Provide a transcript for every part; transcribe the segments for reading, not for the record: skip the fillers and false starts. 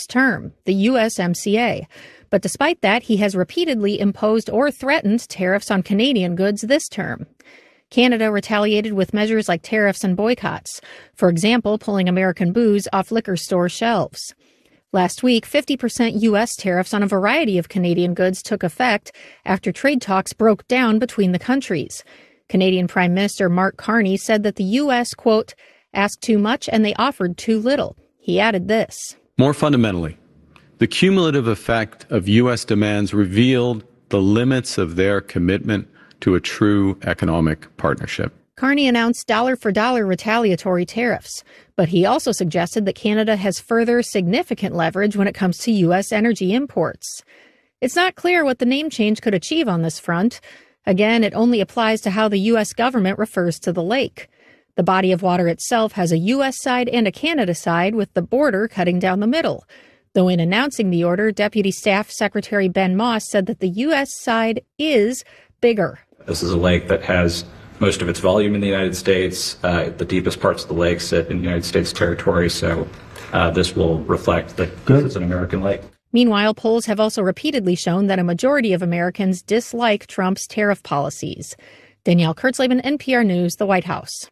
Trump's term, the USMCA. But despite that, he has repeatedly imposed or threatened tariffs on Canadian goods this term. Canada retaliated with measures like tariffs and boycotts, for example, pulling American booze off liquor store shelves. Last week, 50% U.S. tariffs on a variety of Canadian goods took effect after trade talks broke down between the countries. Canadian Prime Minister Mark Carney said that the U.S., quote, asked too much and they offered too little. He added this. More fundamentally, the cumulative effect of U.S. demands revealed the limits of their commitment to a true economic partnership. Carney announced dollar-for-dollar retaliatory tariffs, but he also suggested that Canada has further significant leverage when it comes to U.S. energy imports. It's not clear what the name change could achieve on this front. Again, it only applies to how the U.S. government refers to the lake. The body of water itself has a U.S. side and a Canada side, with the border cutting down the middle. Though in announcing the order, Deputy Staff Secretary Ben Moss said that the U.S. side is bigger. This is a lake that has most of its volume in the United States. The deepest parts of the lake sit in the United States territory, so this will reflect that this is an American lake. Meanwhile, polls have also repeatedly shown that a majority of Americans dislike Trump's tariff policies. Danielle Kurtzleben, NPR News, the White House.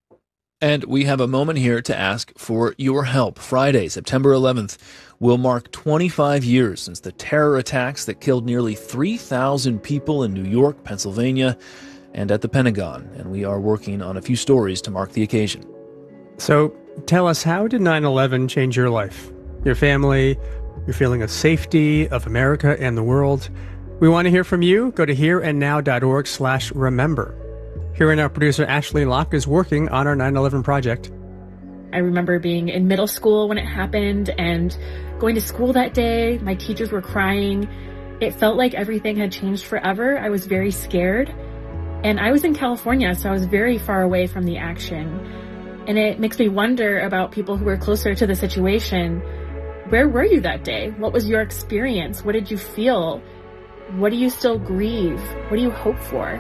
And we have a moment here to ask for your help. Friday, September 11th, will mark 25 years since the terror attacks that killed nearly 3,000 people in New York, Pennsylvania, and at the Pentagon. And we are working on a few stories to mark the occasion. So tell us, how did 9/11 change your life, your family, your feeling of safety, of America and the world? We want to hear from you. Go to hereandnow.org/remember. Here and Now producer Ashley Locke is working on our 9/11 project. I remember being in middle school when it happened and going to school that day. My teachers were crying. It felt like everything had changed forever. I was very scared. And I was in California, so I was very far away from the action. And it makes me wonder about people who were closer to the situation. Where were you that day? What was your experience? What did you feel? What do you still grieve? What do you hope for?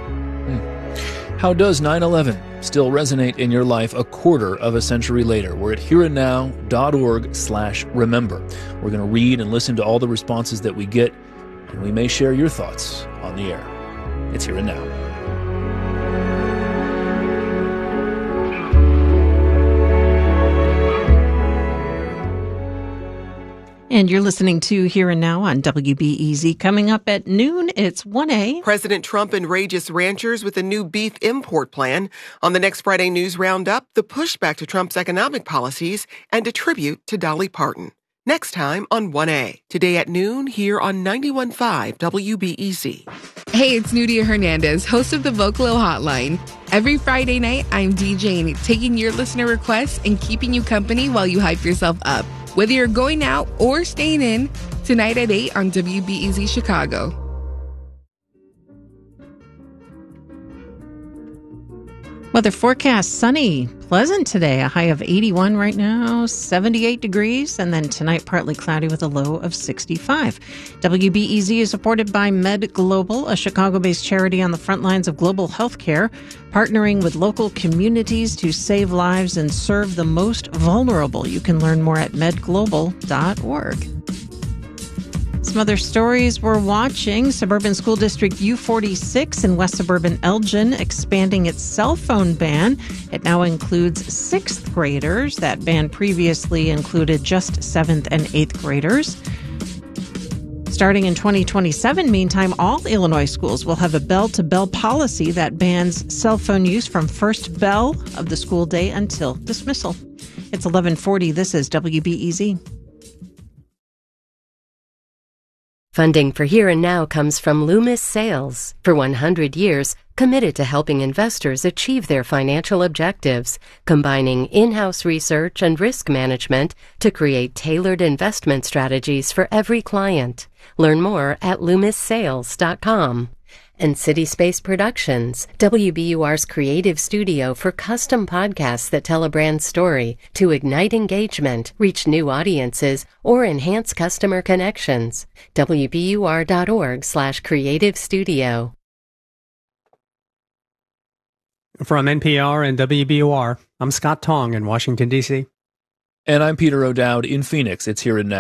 How does 9/11 still resonate in your life a quarter of a century later? We're at hereandnow.org/remember. We're going to read and listen to all the responses that we get, and we may share your thoughts on the air. It's Here and Now. And you're listening to Here and Now on WBEZ. Coming up at noon, it's 1A. President Trump enrages ranchers with a new beef import plan. On the next Friday News Roundup, the pushback to Trump's economic policies and a tribute to Dolly Parton. Next time on 1A. Today at noon here on 91.5 WBEZ. Hey, it's Nudia Hernandez, host of the Vocalo Hotline. Every Friday night, I'm DJing, taking your listener requests and keeping you company while you hype yourself up. Whether you're going out or staying in, tonight at 8 on WBEZ Chicago. Weather forecast, sunny, pleasant today. A high of 81 right now, 78 degrees, and then tonight partly cloudy with a low of 65. WBEZ is supported by Med Global, a Chicago-based charity on the front lines of global health care, partnering with local communities to save lives and serve the most vulnerable. You can learn more at medglobal.org. Some other stories we're watching. Suburban School District U46 in West Suburban Elgin expanding its cell phone ban. It now includes 6th graders. That ban previously included just 7th and 8th graders. Starting in 2027, meantime, all Illinois schools will have a bell-to-bell policy that bans cell phone use from first bell of the school day until dismissal. It's 11:40. This is WBEZ. Funding for Here and Now comes from Loomis Sales. For 100 years, committed to helping investors achieve their financial objectives, combining in-house research and risk management to create tailored investment strategies for every client. Learn more at LoomisSales.com. And City Space Productions, WBUR's creative studio for custom podcasts that tell a brand story to ignite engagement, reach new audiences, or enhance customer connections. WBUR.org/creative studio. From NPR and WBUR, I'm Scott Tong in Washington, D.C. And I'm Peter O'Dowd in Phoenix. It's Here and Now.